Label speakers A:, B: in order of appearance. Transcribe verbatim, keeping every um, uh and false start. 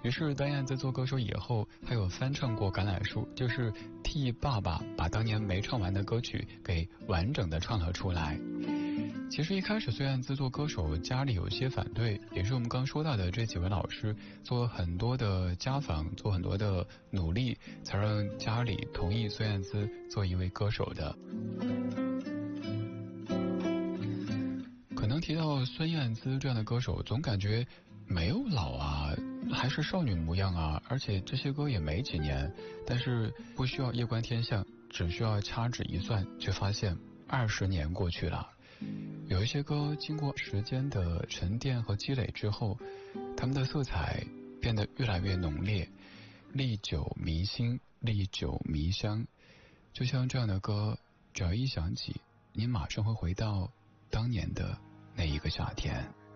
A: 于是当燕姿做歌手以后，还有翻唱过《橄榄树》，就是替爸爸把当年没唱完的歌曲给完整的唱了出来。其实一开始孙燕姿做歌手，家里有些反对，也是我们刚说到的这几位老师做很多的家访，做很多的努力，才让家里同意孙燕姿做一位歌手的。可能提到孙燕姿这样的歌手，总感觉没有老啊，还是少女模样啊，而且这些歌也没几年，但是不需要夜观天象，只需要掐指一算，却发现二十年过去了。有一些歌经过时间的沉淀和积累之后，它们的色彩变得越来越浓烈，历久弥新，历久弥香。就像这样的歌，只要一响起，你马上会回到当年的那一个夏天。